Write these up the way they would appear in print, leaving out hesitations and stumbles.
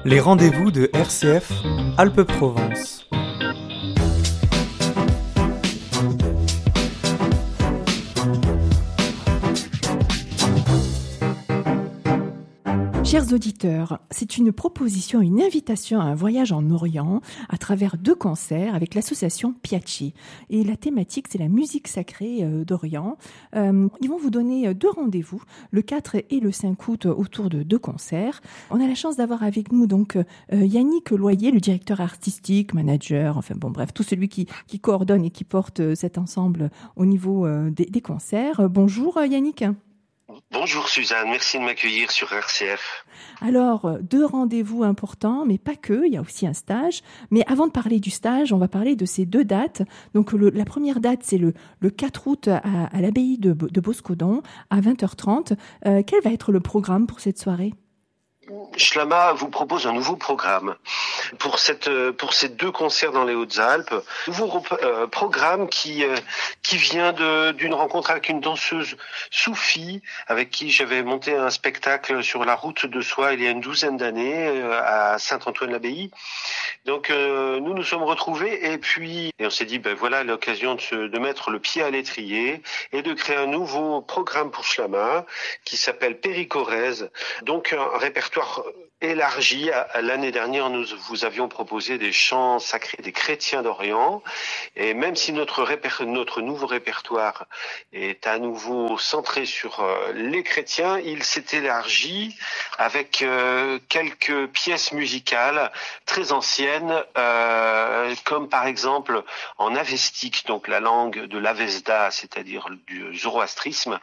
Les rendez-vous de RCF Alpes-Provence. Chers auditeurs, c'est une proposition, une invitation à un voyage en Orient à travers 2 concerts avec l'association Piaci. Et la thématique, c'est la musique sacrée d'Orient. Ils vont vous donner 2 rendez-vous, le 4 et le 5 août, autour de 2 concerts. On a la chance d'avoir avec nous donc Yannick Loyer, le directeur artistique, manager, enfin bon bref, tout celui qui coordonne et qui porte cet ensemble au niveau des concerts. Bonjour Yannick. Bonjour Suzanne, merci de m'accueillir sur RCF. Alors, 2 rendez-vous importants, mais pas que, il y a aussi un stage. Mais avant de parler du stage, on va parler de ces 2 dates. Donc la première date, c'est le 4 août à l'abbaye de Boscodon, à 20h30. Quel va être le programme pour cette soirée ? Shlama vous propose un nouveau programme pour ces 2 concerts dans les Hautes-Alpes. Nouveau programme qui vient d'une rencontre avec une danseuse soufie avec qui j'avais monté un spectacle sur la route de Soie il y a une douzaine d'années à Saint-Antoine-l'Abbaye. Donc nous sommes retrouvés et on s'est dit voilà l'occasion de mettre le pied à l'étrier et de créer un nouveau programme pour Shlama qui s'appelle Péricorèse. Donc un répertoire élargi. L'année dernière, nous vous avions proposé des chants sacrés des chrétiens d'Orient. Et même si notre nouveau répertoire est à nouveau centré sur les chrétiens, il s'est élargi avec quelques pièces musicales très anciennes, comme par exemple en avestique, donc la langue de l'Avesda, c'est-à-dire du zoroastrisme,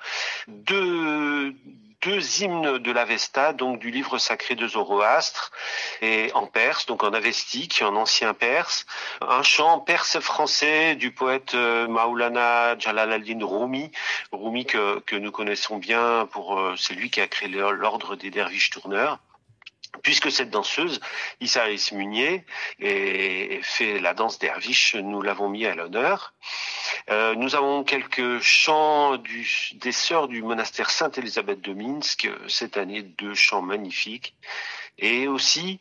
deux hymnes de l'Avesta, donc du livre sacré de Zoroastre, et en perse, donc en avestique, en ancien perse, un chant perse-français du poète Maulana Jalal-ad-Din Rumi que nous connaissons bien c'est lui qui a créé l'ordre des derviches tourneurs. Puisque cette danseuse, Issa Munier, fait la danse derviche, nous l'avons mis à l'honneur. Nous avons quelques chants des sœurs du monastère Sainte-Élisabeth de Minsk, cette année 2 chants magnifiques. Et aussi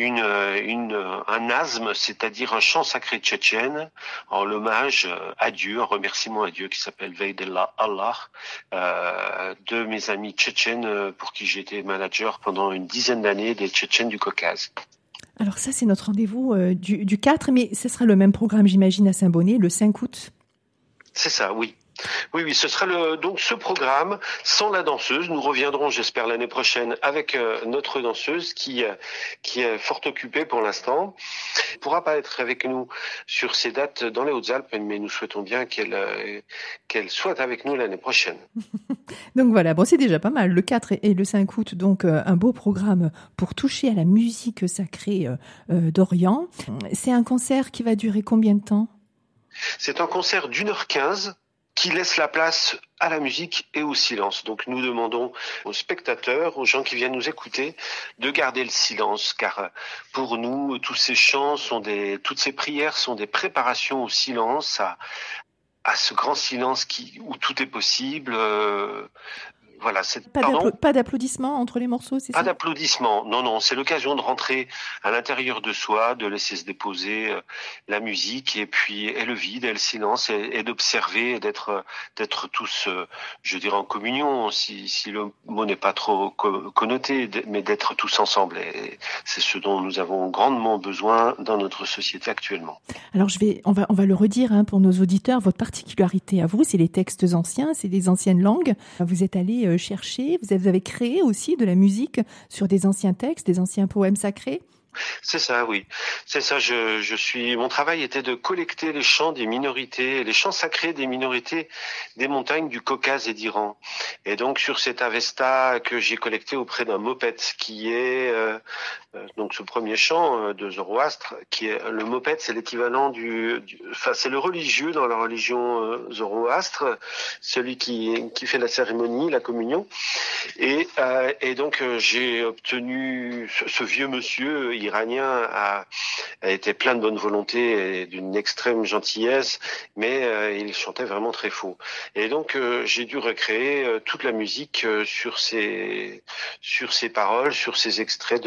un nazm, c'est-à-dire un chant sacré tchétchène, en l'hommage à Dieu, un remerciement à Dieu qui s'appelle Veidallah Allah, de mes amis tchétchènes pour qui j'étais manager pendant une dizaine d'années des Tchétchènes du Caucase. Alors ça, c'est notre rendez-vous du 4, mais ce sera le même programme, j'imagine, à Saint-Bonnet, le 5 août. C'est ça, oui. Oui, ce sera donc ce programme sans la danseuse. Nous reviendrons, j'espère, l'année prochaine avec notre danseuse qui est fort occupée pour l'instant. Elle ne pourra pas être avec nous sur ces dates dans les Hautes-Alpes, mais nous souhaitons bien qu'elle soit avec nous l'année prochaine. Donc voilà, c'est déjà pas mal. Le 4 et le 5 août, donc un beau programme pour toucher à la musique sacrée d'Orient. C'est un concert qui va durer combien de temps ? C'est un concert d'1h15 qui laisse la place à la musique et au silence. Donc nous demandons aux spectateurs, aux gens qui viennent nous écouter, de garder le silence, car pour nous, tous ces chants toutes ces prières sont des préparations au silence, à ce grand silence où tout est possible. Voilà, pas d'applaudissements entre les morceaux, c'est ça ? Pas d'applaudissements, non, c'est l'occasion de rentrer à l'intérieur de soi, de laisser se déposer la musique et le vide et le silence et d'observer et d'être tous, je dirais en communion, si le mot n'est pas trop connoté, mais d'être tous ensemble. Et c'est ce dont nous avons grandement besoin dans notre société actuellement. Alors on va le redire pour nos auditeurs, votre particularité à vous, c'est les textes anciens, c'est des anciennes langues. Vous êtes allé chercher, vous avez créé aussi de la musique sur des anciens textes, des anciens poèmes sacrés. C'est ça, oui. C'est ça. Mon travail était de collecter les chants des minorités, les chants sacrés des minorités des montagnes du Caucase et d'Iran. Et donc sur cet Avesta que j'ai collecté auprès d'un moped, qui est donc ce premier chant de Zoroastre, qui est le moped, c'est l'équivalent c'est le religieux dans la religion Zoroastre, celui qui fait la cérémonie, la communion. Et donc j'ai obtenu ce vieux monsieur. l'Iranien était plein de bonne volonté et d'une extrême gentillesse, mais il chantait vraiment très faux. Et donc j'ai dû recréer toute la musique sur ces paroles, sur ces extraits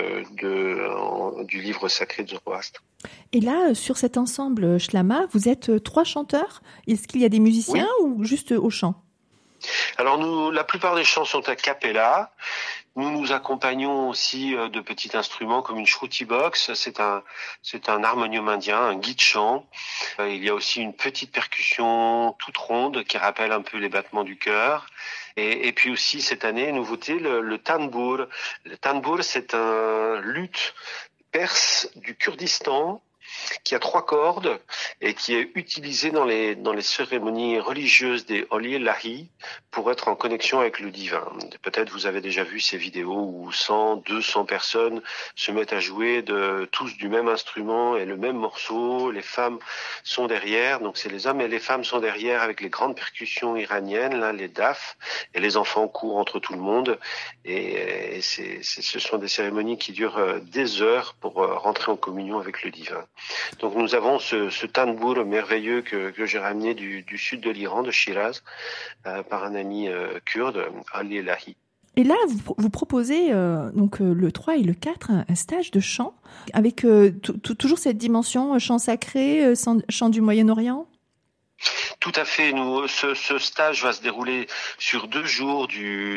du livre sacré de Zoroastre. Et là, sur cet ensemble Shlama, vous êtes 3 chanteurs. Est-ce qu'il y a des musiciens ou juste au chant? Alors la plupart des chants sont a cappella. Nous nous accompagnons aussi de petits instruments comme une shruti box. C'est un harmonium indien, un guide-chant. Il y a aussi une petite percussion toute ronde qui rappelle un peu les battements du cœur. Et puis aussi cette année, nouveauté, le tanbour. Le tanbour, c'est un luth perse du Kurdistan qui a 3 cordes et qui est utilisé dans les cérémonies religieuses des Awliya Ilahi pour être en connexion avec le divin. Peut-être vous avez déjà vu ces vidéos où 100, 200 personnes se mettent à jouer tous du même instrument et le même morceau. Les femmes sont derrière, donc c'est les hommes et les femmes sont derrière avec les grandes percussions iraniennes, là, les daf, et les enfants courent entre tout le monde. Et ce sont des cérémonies qui durent des heures pour rentrer en communion avec le divin. Donc nous avons ce tanbour merveilleux que j'ai ramené du sud de l'Iran, de Shiraz, par un ami kurde, Ali Elahi. Et là, vous proposez donc le 3 et le 4 un stage de chant avec toujours cette dimension chant sacré, chant du Moyen-Orient. Tout à fait. Ce stage va se dérouler sur 2 jours, du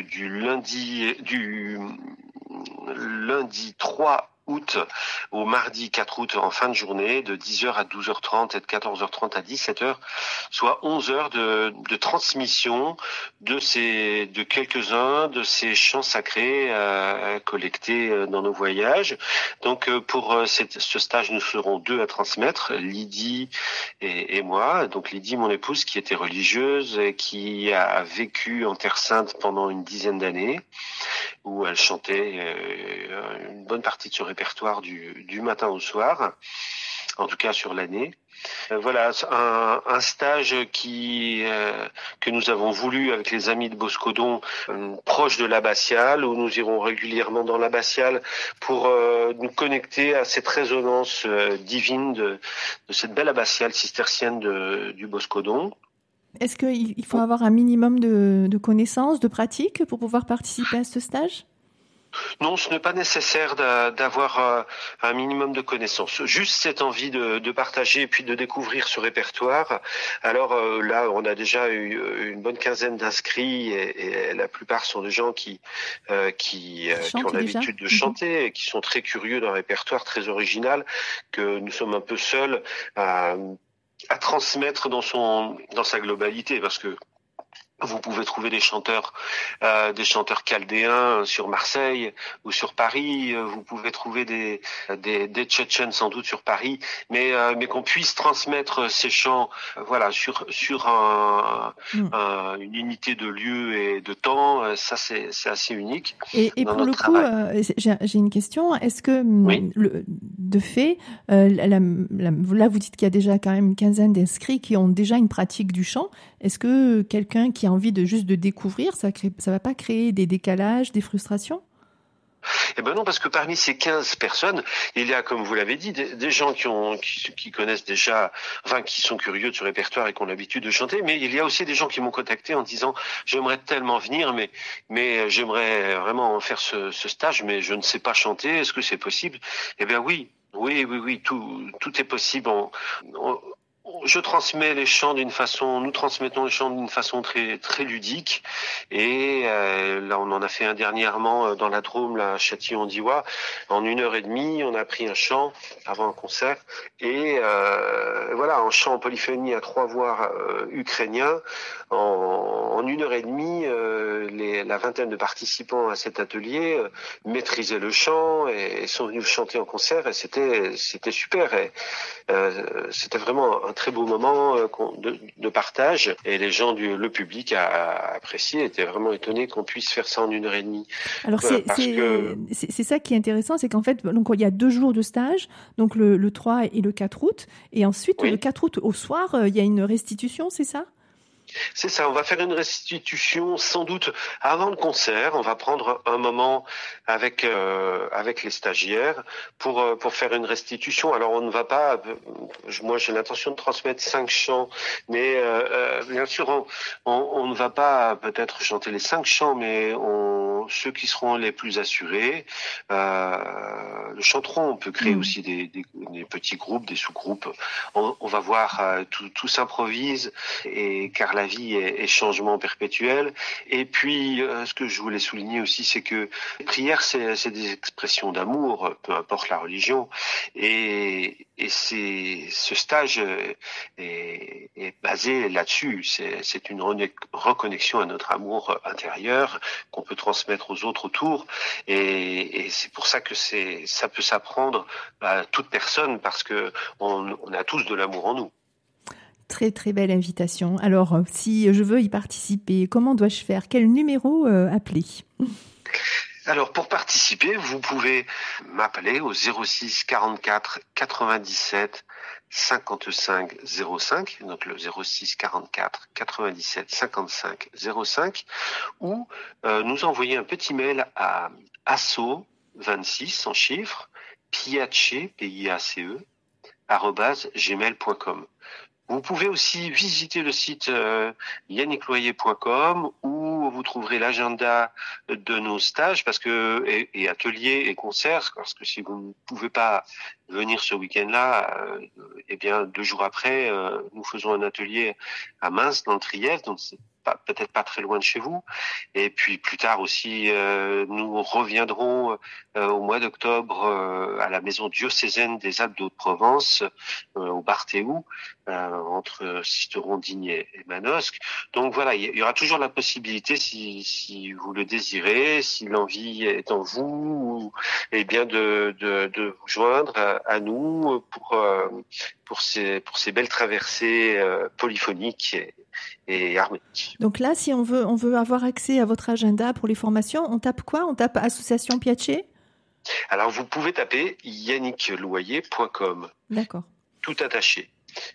lundi 3 août au mardi 4 août en fin de journée, de 10h à 12h30 et de 14h30 à 17h, soit 11 heures de transmission de quelques-uns de ces chants sacrés collectés dans nos voyages. Donc pour ce stage, nous serons 2 à transmettre, Lydie et moi. Donc Lydie, mon épouse, qui était religieuse et qui a vécu en Terre Sainte pendant une dizaine d'années, où elle chantait une bonne partie de ce répertoire du matin au soir, en tout cas sur l'année. Voilà, un stage que nous avons voulu avec les amis de Boscodon, proche de l'abbatiale, où nous irons régulièrement dans l'abbatiale pour nous connecter à cette résonance divine de cette belle abbatiale cistercienne du Boscodon. Est-ce qu'il faut avoir un minimum de connaissances, de pratiques pour pouvoir participer à ce stage ? Non, ce n'est pas nécessaire d'avoir un minimum de connaissances. Juste cette envie de partager et puis de découvrir ce répertoire. Alors là, on a déjà eu une bonne quinzaine d'inscrits et la plupart sont des gens qui ont l'habitude de chanter et qui sont très curieux d'un répertoire très original que nous sommes un peu seuls à transmettre dans sa globalité, parce que vous pouvez trouver des chanteurs chaldéens sur Marseille ou sur Paris. Vous pouvez trouver des Tchétchènes sans doute sur Paris, mais qu'on puisse transmettre ces chants, voilà, sur une unité de lieu et de temps. Ça, c'est assez unique. Et pour le coup, j'ai une question. Est-ce que de fait, là vous dites qu'il y a déjà quand même une quinzaine d'inscrits qui ont déjà une pratique du chant. Est-ce que quelqu'un qui a envie de découvrir, ça va pas créer des décalages, des frustrations ? Eh ben non, parce que parmi ces 15 personnes, il y a, comme vous l'avez dit, des gens qui connaissent déjà, enfin, qui sont curieux de ce répertoire et qui ont l'habitude de chanter, mais il y a aussi des gens qui m'ont contacté en disant « J'aimerais tellement venir, mais j'aimerais vraiment faire ce stage, mais je ne sais pas chanter, est-ce que c'est possible ?» Eh bien oui, tout est possible. Nous transmettons les chants d'une façon très très ludique, et là on en a fait un dernièrement dans la Drôme, là, à Châtillon-d'Ivoire. En 1h30, on a pris un chant avant un concert, et voilà, un chant en polyphonie à 3 voix ukrainien. En 1h30, la vingtaine de participants à cet atelier maîtrisaient le chant et sont venus chanter en concert, et c'était super. Et c'était vraiment un très beau moment de partage, et les gens le public a apprécié, étaient vraiment étonnés qu'on puisse faire ça en 1h30. Alors c'est ça qui est intéressant, c'est qu'en fait donc il y a 2 jours de stage, donc le 3 et le 4 août, et ensuite le 4 août au soir il y a une restitution, c'est ça ? C'est ça, on va faire une restitution sans doute avant le concert. On va prendre un moment avec les stagiaires pour faire une restitution. Alors on ne va pas, moi j'ai l'intention de transmettre 5 chants, mais bien sûr on ne va pas peut-être chanter les 5 chants, mais ceux qui seront les plus assurés le chanteront. On peut créer aussi des petits groupes, des sous-groupes. On va voir, tout s'improvise, et car la vie est changement perpétuel. Et puis, ce que je voulais souligner aussi, c'est que les prières, c'est des expressions d'amour, peu importe la religion. Et ce stage est basé là-dessus. C'est une reconnexion à notre amour intérieur qu'on peut transmettre aux autres autour. Et c'est pour ça que ça peut s'apprendre à toute personne, parce que on a tous de l'amour en nous. Très très belle invitation. Alors, si je veux y participer, comment dois-je faire? Quel numéro appeler? Alors, pour participer, vous pouvez m'appeler au 06 44 97 55 05, donc le 06 44 97 55 05, ou nous envoyer un petit mail à asso26 en chiffres, piace, PIACE, @gmail.com. Vous pouvez aussi visiter le site yannickloyer.com, où vous trouverez l'agenda de nos stages, et ateliers et concerts, parce que si vous ne pouvez pas venir ce week-end-là, eh bien 2 jours après, nous faisons un atelier à Mins dans le Trièves, donc c'est peut-être pas très loin de chez vous. Et puis plus tard aussi, nous reviendrons au mois d'octobre à la maison diocésaine des Alpes d'Haute-Provence, au Barthéou, entre Sisteron-Digne et Manosque. Donc voilà, il y aura toujours la possibilité, si vous le désirez, si l'envie est en vous, eh bien de vous joindre à nous pour ces belles traversées polyphoniques et harmoniques. Donc là, si on veut avoir accès à votre agenda pour les formations, on tape quoi? On tape Association Piace? Alors vous pouvez taper yannickloyer.com. D'accord. Tout attaché.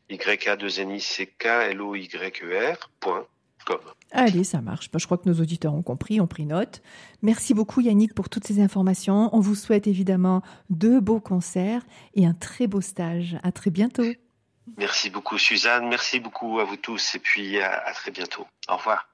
YANICKLOYER.com. Allez, ça marche. Je crois que nos auditeurs ont compris, ont pris note. Merci beaucoup Yannick pour toutes ces informations. On vous souhaite évidemment de beaux concerts et un très beau stage. À très bientôt. Merci beaucoup Suzanne, merci beaucoup à vous tous, et puis à très bientôt. Au revoir.